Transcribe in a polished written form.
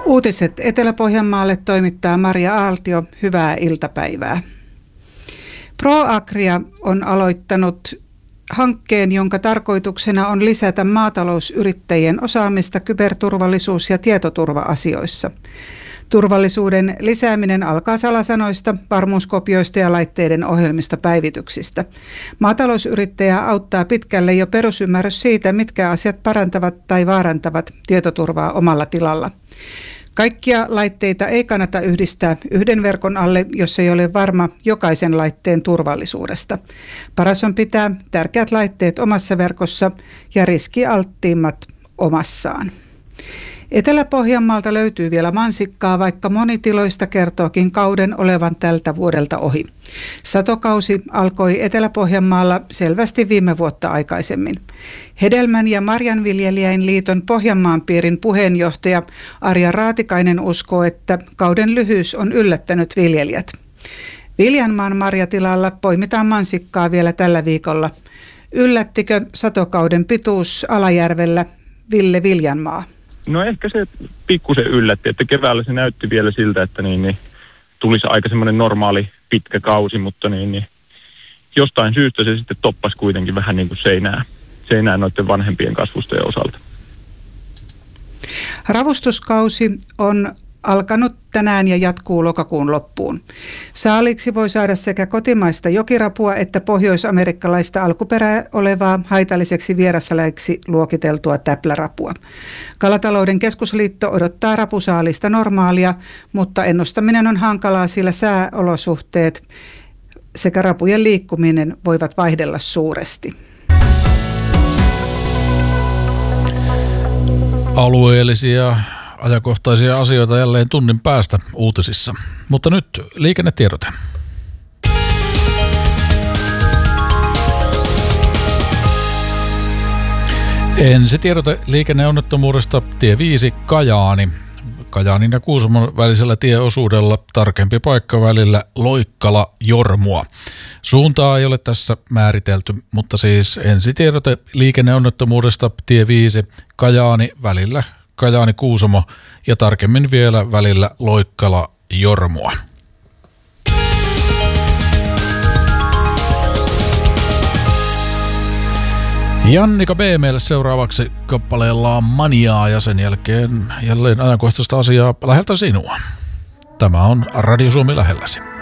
Uutiset Etelä-Pohjanmaalle toimittaa Maria Aaltio. Hyvää iltapäivää. ProAgria on aloittanut hankkeen, jonka tarkoituksena on lisätä maatalousyrittäjien osaamista kyberturvallisuus- ja tietoturva-asioissa. Turvallisuuden lisääminen alkaa salasanoista, varmuuskopioista ja laitteiden ohjelmistopäivityksistä. Maatalousyrittäjää auttaa pitkälle jo perusymmärrys siitä, mitkä asiat parantavat tai vaarantavat tietoturvaa omalla tilalla. Kaikkia laitteita ei kannata yhdistää yhden verkon alle, jos ei ole varma jokaisen laitteen turvallisuudesta. Paras on pitää tärkeät laitteet omassa verkossa ja riskialttiimmat omassaan. Etelä-Pohjanmaalta löytyy vielä mansikkaa, vaikka moni tiloista kertookin kauden olevan tältä vuodelta ohi. Satokausi alkoi Etelä-Pohjanmaalla selvästi viime vuotta aikaisemmin. Hedelmän- ja marjanviljelijäin liiton Pohjanmaan piirin puheenjohtaja Arja Raatikainen uskoo, että kauden lyhyys on yllättänyt viljelijät. Viljanmaan marjatilalla poimitaan mansikkaa vielä tällä viikolla. Yllättikö satokauden pituus Alajärvellä, Ville Viljanmaa? No ehkä se pikkusen yllätti, että keväällä se näytti vielä siltä, että tulisi aika semmoinen normaali pitkä kausi, mutta jostain syystä se sitten toppasi kuitenkin vähän niin kuin seinää noiden vanhempien kasvustojen osalta. Ravustuskausi on alkanut tänään ja jatkuu lokakuun loppuun. Saaliksi voi saada sekä kotimaista jokirapua että pohjoisamerikkalaista alkuperää olevaa haitalliseksi vieraslajiksi luokiteltua täplärapua. Kalatalouden keskusliitto odottaa rapusaalista normaalia, mutta ennustaminen on hankalaa, sillä sääolosuhteet sekä rapujen liikkuminen voivat vaihdella suuresti. Alueellisia ajankohtaisia asioita jälleen tunnin päästä uutisissa. Mutta nyt liikennetiedote. Ensi tiedote liikenneonnettomuudesta tie 5 Kajaani. Kajaanin ja Kuusamon välisellä tieosuudella tarkempi paikka välillä Loikkala-Jormua. Suuntaa ei ole tässä määritelty, mutta siis ensi tiedote liikenneonnettomuudesta tie 5 Kajaani välillä Kajaani-Kuusamo ja tarkemmin vielä välillä Loikkala-Jormua. Jannika B. meille seuraavaksi kappaleellaan Maniaa ja sen jälkeen jälleen ajankohtaista asiaa läheltä sinua. Tämä on Radio Suomi lähelläsi.